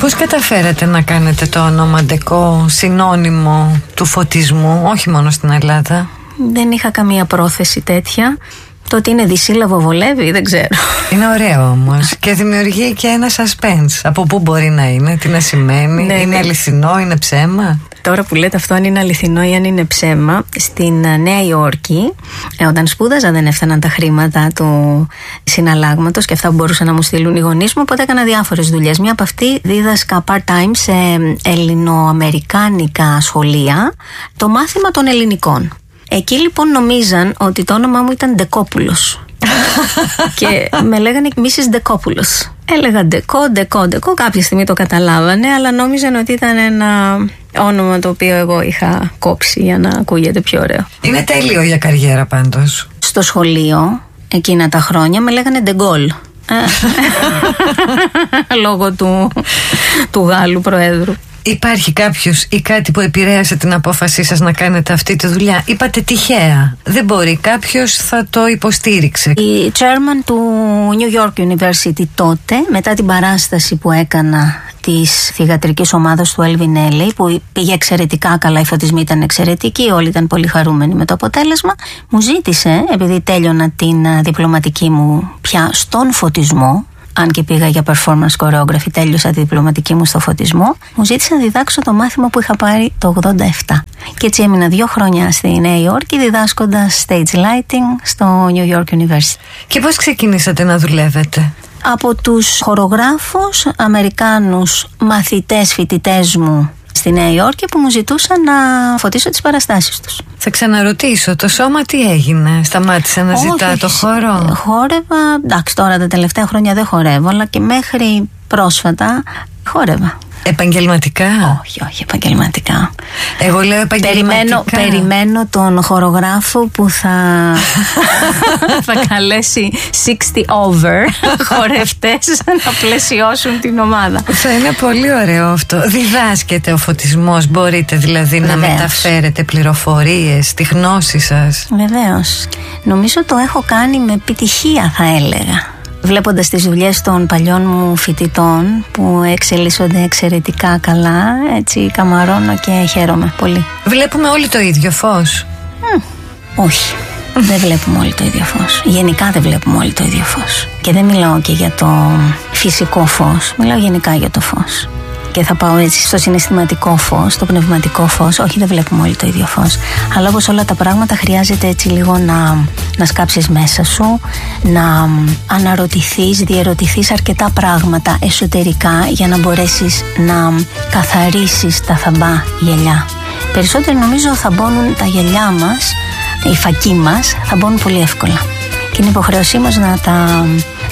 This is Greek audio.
Πώς καταφέρατε να κάνετε το όνομα Ντεκό συνώνυμο του φωτισμού, όχι μόνο στην Ελλάδα? Δεν είχα καμία πρόθεση τέτοια. Το ότι είναι δισύλλαβο βολεύει, δεν ξέρω. Είναι ωραίο όμως και δημιουργεί και ένα suspense. Από πού μπορεί να είναι, τι να σημαίνει, είναι αληθινό, είναι ψέμα? Τώρα που λέτε αυτό, αν είναι αληθινό ή αν είναι ψέμα, στην Νέα Υόρκη, όταν σπούδαζα, δεν έφταναν τα χρήματα του συναλλάγματος και αυτά που μπορούσαν να μου στείλουν οι γονείς μου, οπότε έκανα διάφορες δουλειές. Μία από αυτή δίδασκα part-time σε ελληνοαμερικάνικα σχολεία το μάθημα των ελληνικών. Εκεί λοιπόν νομίζαν ότι το όνομά μου ήταν Ντεκόπουλος και με λέγανε Mrs. Ντεκόπουλος. Έλεγα Ντεκό. Κάποια στιγμή το καταλάβανε, αλλά νόμιζαν ότι ήταν ένα όνομα το οποίο εγώ είχα κόψει για να ακούγεται πιο ωραίο. Είναι τέλειο για καριέρα πάντως. Στο σχολείο εκείνα τα χρόνια με λέγανε Ντεγκόλ. Λόγω του Γάλλου Προέδρου. Υπάρχει κάποιος ή κάτι που επηρέασε την απόφασή σας να κάνετε αυτή τη δουλειά? Είπατε τυχαία. Δεν μπορεί, κάποιος θα το υποστήριξε. Η chairman του New York University τότε, μετά την παράσταση που έκανα της θυγατρικής ομάδας του Elvin Ailey, που πήγε εξαιρετικά καλά, οι φωτισμοί ήταν εξαιρετικοί, όλοι ήταν πολύ χαρούμενοι με το αποτέλεσμα, μου ζήτησε, επειδή τέλειωνα την διπλωματική μου πια στον φωτισμό, αν και πήγα για performance choreography, τέλειωσα τη διπλωματική μου στο φωτισμό, μου ζήτησε να διδάξω το μάθημα που είχα πάρει το 87. Και έτσι έμεινα 2 χρόνια στη Νέα Υόρκη διδάσκοντας stage lighting στο New York University. Και πώς ξεκινήσατε να δουλεύετε? Από τους χορογράφους, Αμερικάνους μαθητές, φοιτητές μου στη Νέα Υόρκη, που μου ζητούσαν να φωτίσω τις παραστάσεις τους. Θα ξαναρωτήσω, το σώμα τι έγινε? Σταμάτησε να ζητά το χώρο? Χόρευα, εντάξει, τώρα τα τελευταία χρόνια δεν χορεύω, αλλά και μέχρι πρόσφατα χόρευα. Επαγγελματικά? Όχι επαγγελματικά. Εγώ λέω επαγγελματικά. Περιμένω τον χορογράφο που θα καλέσει 60 over χορευτές να πλαισιώσουν την ομάδα. Θα είναι πολύ ωραίο αυτό. Διδάσκεται ο φωτισμός, μπορείτε δηλαδή να μεταφέρετε πληροφορίες, τη γνώση σας? Βεβαίως. Νομίζω το έχω κάνει με επιτυχία, θα έλεγα. Βλέποντας τις δουλειές των παλιών μου φοιτητών που εξελίσσονται εξαιρετικά καλά, έτσι καμαρώνω και χαίρομαι πολύ. Βλέπουμε όλοι το ίδιο φως? Όχι, δεν βλέπουμε όλοι το ίδιο φως. Γενικά δεν βλέπουμε όλοι το ίδιο φως. Και δεν μιλάω και για το φυσικό φως, μιλάω γενικά για το φως. Και θα πάω έτσι στο συναισθηματικό φως, στο πνευματικό φως. Όχι, δεν βλέπουμε όλοι το ίδιο φως. Αλλά όπως όλα τα πράγματα, χρειάζεται έτσι λίγο να σκάψεις μέσα σου, να αναρωτηθείς, διερωτηθείς αρκετά πράγματα εσωτερικά για να μπορέσεις να καθαρίσεις τα θαμπά γυαλιά. Περισσότερο νομίζω θα μπώνουν τα γυαλιά μας, οι φακοί μας, θα μπώνουν πολύ εύκολα. Και είναι υποχρέωσή μας να τα